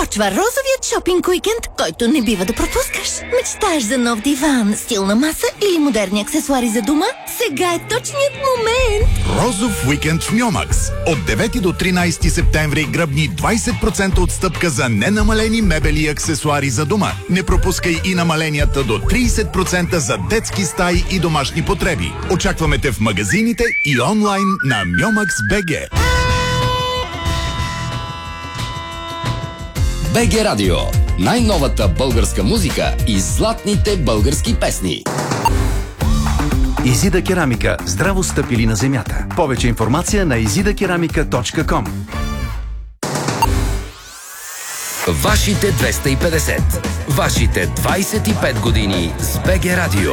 Започва розовият шопинг уикенд, който не бива да пропускаш. Мечтаеш за нов диван, стилна маса или модерни аксесуари за дома? Сега е точният момент! Розов уикенд в Мьомакс. От 9 до 13 септември гръбни 20% отстъпка за ненамалени мебели и аксесуари за дома. Не пропускай и намаленията до 30% за детски стаи и домашни потреби. Очакваме те в магазините и онлайн на Myomax.bg. БГ Радио. Най-новата българска музика и златните български песни. Изида керамика. Здраво стъпили на земята. Повече информация на izidakeramika.com. Вашите 250. Вашите 25 години с БГ Радио.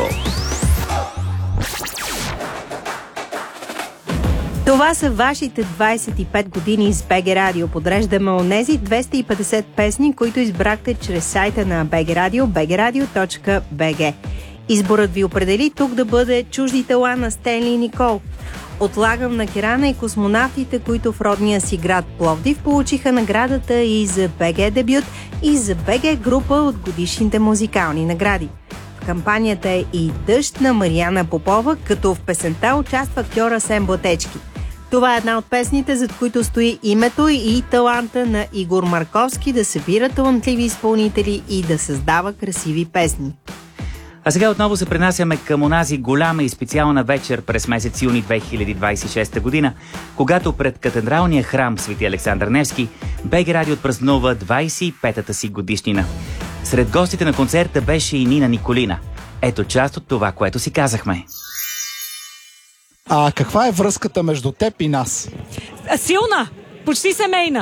Това са вашите 25 години с БГ Радио. Подреждаме онези 250 песни, които избрахте чрез сайта на БГ Радио, bgradio.bg. Изборът ви определи тук да бъде Чужди тела на Стенли и Никол. Отлагам на Керана и космонавтите, които в родния си град Пловдив получиха наградата и за БГ дебют, и за БГ група от годишните музикални награди. В кампанията е и Дъжд на Мариана Попова, като в песента участва актьор Асен Блатечки. Това е една от песните, зад които стои името и таланта на Игор Марковски да събира талантливи изпълнители и да създава красиви песни. А сега отново се пренасяме към онази голяма и специална вечер през месец юни 2026 година, когато пред катедралния храм Свети Александър Невски БГ Радио отпразнува 25-та си годишнина. Сред гостите на концерта беше и Нина Николина. Ето част от това, което си казахме. Каква е връзката между теб и нас? Силна! Почти семейна.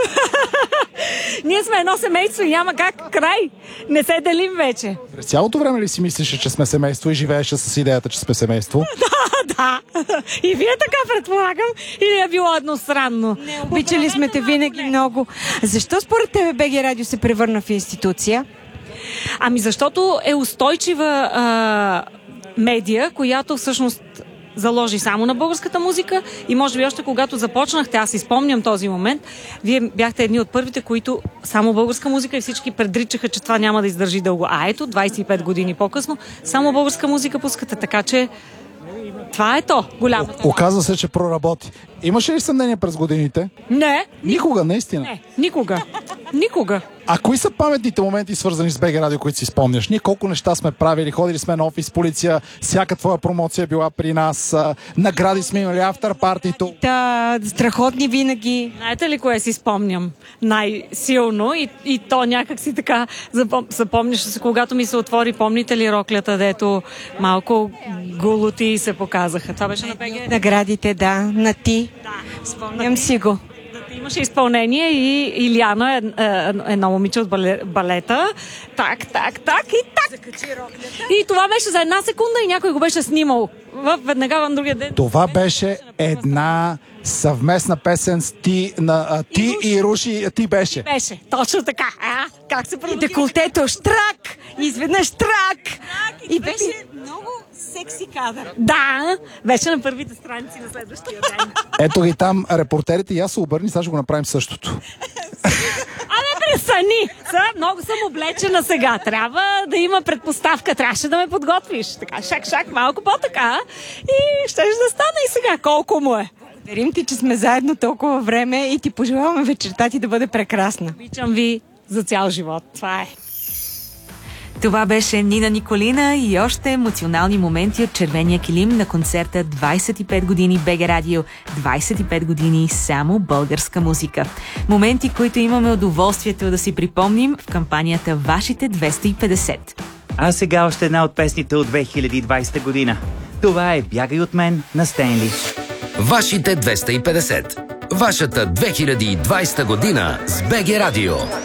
Ние сме едно семейство и няма как край. Не се делим вече. През цялото време ли си мислиш, че сме семейство и живееш с идеята, че сме семейство? Да. И вие така предполагам? Или е било едностранно? Обичали сме те винаги много. Защо според тебе БГ Радио се превърна в институция? Ами защото е устойчива медия, която всъщност заложи само на българската музика и може би още когато започнахте, аз си спомням този момент, вие бяхте едни от първите, които само българска музика и всички предричаха, че това няма да издържи дълго. А ето, 25 години по-късно, само българска музика пускате, така че това е то, голямата. Оказва се, че проработи. Имаше ли съмнение през годините? Не. Никога, наистина? Не, никога. А кои са паметните моменти, свързани с БГ Радио, които си спомняш? Ние колко неща сме правили, ходили сме на офис полиция, всяка твоя промоция била при нас, награди сме имали, афтер партито. Да, страхотни винаги. Знаете ли кое си спомням най-силно и то някак си така запомняш се, когато ми се отвори, помните ли роклята, дето малко голоти се показаха? Това беше на БГ? Наградите, да, на ти. Да. Спомням си го. Имаше изпълнение и Иляна, едно момиче от балета. Так. И това беше за една секунда и някой го беше снимал. Веднага в другия ден. Това беше една съвместна песен с ти и Руши. Ти беше. Беше, точно така. Как се продължи? Деколтето, штрак! Изведнъж штрак! И беше много секси кадър. Да, беше на първите страници на следващия ден. Ето ги там репортерите и аз се обърни, сега ще го направим същото. Пресани! Много съм облечена сега. Трябва да има предпоставка. Трябваше да ме подготвиш. Така, шак, малко по-така. И ще да стане и сега. Колко му е? Благодарим ти, че сме заедно толкова време и ти пожелаваме вечерта ти да бъде прекрасна. Обичам ви за цял живот. Това е. Това беше Нина Николина и още емоционални моменти от червения килим на концерта 25 години БГ Радио, 25 години само българска музика. Моменти, които имаме удоволствието да си припомним в кампанията Вашите 250. А сега още една от песните от 2020 година. Това е Бягай от мен на Стенли. Вашите 250. Вашата 2020 година с БГ Радио.